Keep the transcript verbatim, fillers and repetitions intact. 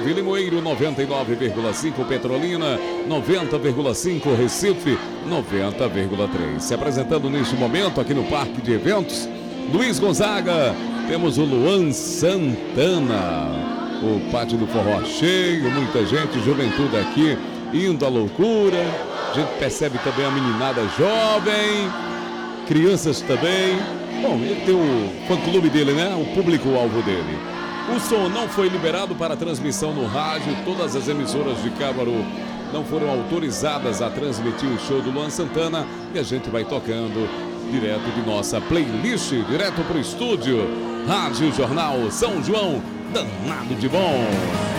nove Limoeiro, noventa e nove vírgula cinco Petrolina, noventa vírgula cinco Recife, noventa vírgula três. Se apresentando neste momento aqui no Parque de Eventos, Luiz Gonzaga, temos o Luan Santana, o Pátio do Forró cheio, muita gente, juventude aqui, indo à loucura. A gente percebe também a meninada jovem, crianças também. Bom, ele tem o fã-clube dele, né? O público-alvo dele. O som não foi liberado para transmissão no rádio. Todas as emissoras de Caruaru não foram autorizadas a transmitir o show do Luan Santana. E a gente vai tocando direto de nossa playlist, direto para o estúdio. Rádio Jornal São João, danado de bom.